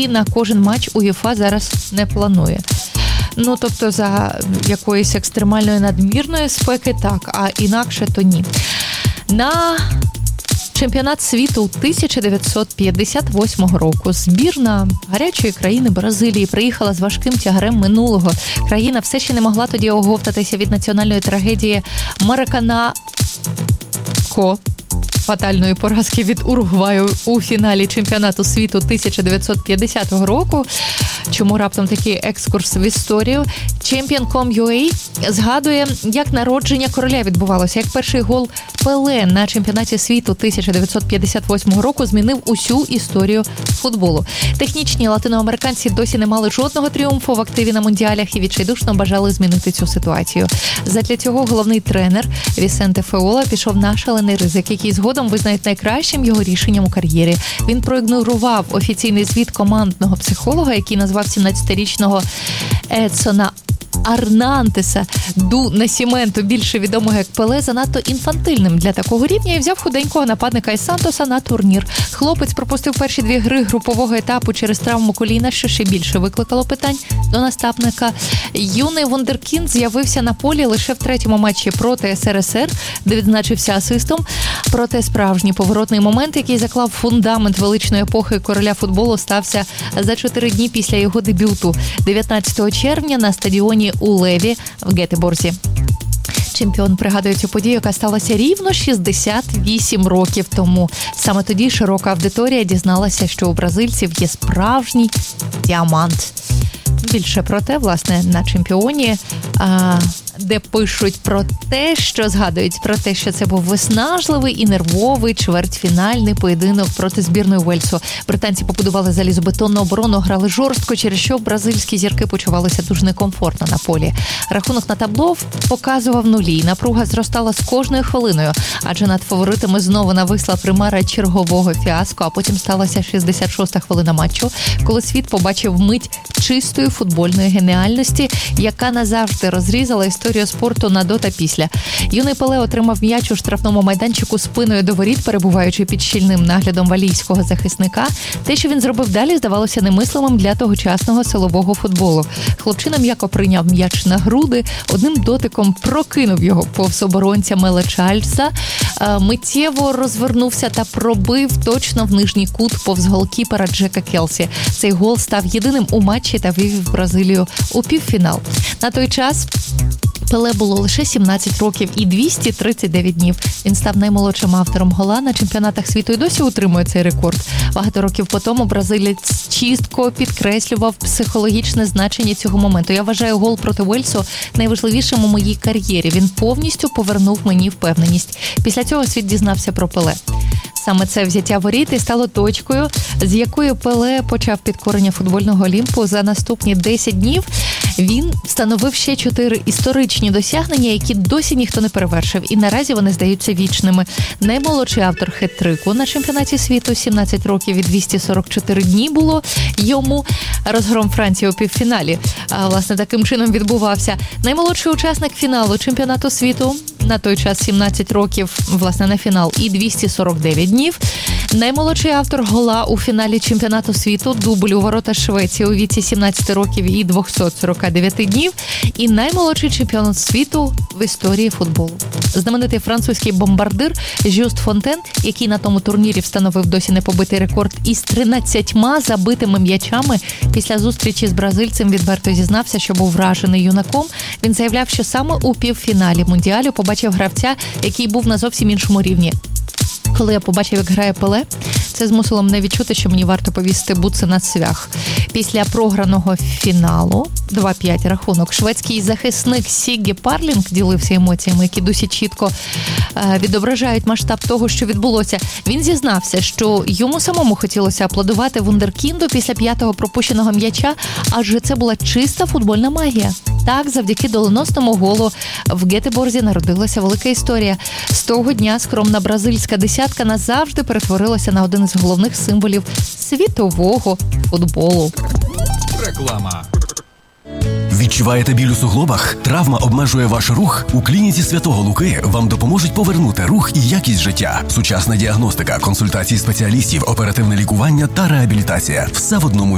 квитки на кожен матч УЄФА зараз не планує. Ну, тобто за якоїсь екстремальної надмірної спеки так, а інакше то ні. На чемпіонат світу 1958 року збірна гарячої країни Бразилії приїхала з важким тягарем минулого. Країна все ще не могла тоді оговтатися від національної трагедії Мараканако, фатальної поразки від Уругваю у фіналі чемпіонату світу 1950 року. Чому раптом такий екскурс в історію? Champion.com.ua згадує, як народження короля відбувалося, як перший гол Пеле на чемпіонаті світу 1958 року змінив усю історію футболу. Технічні латиноамериканці досі не мали жодного тріумфу в активі на мундіалях і відчайдушно бажали змінити цю ситуацію. Задля цього головний тренер Вісенте Феола пішов на шалений ризик, який згодом визнають найкращим його рішенням у кар'єрі. Він проігнорував офіційний звіт командного психолога, який назвав 17-річного Едсона Арнантеса ду Насіменто, більше відомого як Пеле, занадто інфантильним для такого рівня і взяв худенького нападника із Сантоса на турнір. Хлопець пропустив перші 2 гри групового етапу через травму коліна, що ще більше викликало питань до наставника. Юний вундеркінд з'явився на полі лише в 3-му матчі проти СРСР, де відзначився асистом. Проте справжній поворотний момент, який заклав фундамент величної епохи короля футболу, стався за 4 дні після його дебюту. 19 червня на стадіоні у Леві в Гетеборзі. Чемпіон пригадує цю подію, яка сталася рівно 68 років тому. Саме тоді широка аудиторія дізналася, що у бразильців є справжній діамант. Більше про те, власне, на чемпіоні, де пишуть про те, що згадують про те, що це був виснажливий і нервовий чвертьфінальний поєдинок проти збірної Уельсу. Британці побудували залізобетонну оборону, грали жорстко, через що бразильські зірки почувалися дуже некомфортно на полі. Рахунок на табло показував нулі. Напруга зростала з кожною хвилиною, адже над фаворитами знову нависла примара чергового фіаско, а потім сталася 66-та хвилина матчу, коли світ побачив мить чистої футбольної геніальності, яка назавжди розрізала історію спорту на до та після. Юний Пеле отримав м'яч у штрафному майданчику спиною до воріт, перебуваючи під щільним наглядом валійського захисника. Те, що він зробив далі, здавалося немислимим для тогочасного силового футболу. Хлопчина м'яко прийняв м'яч на груди, одним дотиком прокинув його повз оборонця Мела Чарльза, миттєво розвернувся та пробив точно в нижній кут повз голкіпера Джека Келсі. Цей гол став єдиним у матчі та вивів Бразилію у півфінал. На той час Пеле було лише 17 років і 239 днів. Він став наймолодшим автором гола на чемпіонатах світу і досі утримує цей рекорд. Багато років по тому бразилець чітко підкреслював психологічне значення цього моменту. Я вважаю гол проти Уельсу найважливішим у моїй кар'єрі. Він повністю повернув мені впевненість. Після цього світ дізнався про Пеле. Саме це взяття воріт і стало точкою, з якою Пеле почав підкорення футбольного Олімпу. За наступні 10 днів він встановив ще 4 історичні досягнення, які досі ніхто не перевершив. І наразі вони здаються вічними. Наймолодший автор хет-трику на чемпіонаті світу, 17 років і 244 дні було йому. Розгром Франції у півфіналі, власне, таким чином відбувався. Наймолодший учасник фіналу чемпіонату світу, на той час 17 років, власне, на фінал, і 249 днів. Наймолодший автор гола у фіналі чемпіонату світу, дубль у ворота Швеції у віці 17 років і 249 днів. І наймолодший чемпіон світу в історії футболу. Знаменитий французький бомбардир Жюст Фонтен, який на тому турнірі встановив досі непобитий рекорд із 13 забитими м'ячами, після зустрічі з бразильцем відверто зізнався, що був вражений юнаком. Він заявляв, що саме у півфіналі мундіалю побачив гравця, який був на зовсім іншому рівні. Коли я побачив, як грає Пеле, це змусило мене відчути, що мені варто повісити бутси на цвях. Після програного фіналу, 2-5 рахунок, шведський захисник Сігге Парлінг ділився емоціями, які досі чітко відображають масштаб того, що відбулося. Він зізнався, що йому самому хотілося аплодувати вундеркінду після 5-го пропущеного м'яча, адже це була чиста футбольна магія. Так, завдяки доленосному голу в Гетеборзі народилася велика історія. З того дня скромна бразильська десятка назавжди перетворилася на один із головних символів світового футболу. Реклама. Відчуваєте біль у суглобах? Травма обмежує ваш рух? У клініці Святого Луки вам допоможуть повернути рух і якість життя. Сучасна діагностика, консультації спеціалістів, оперативне лікування та реабілітація. Все в одному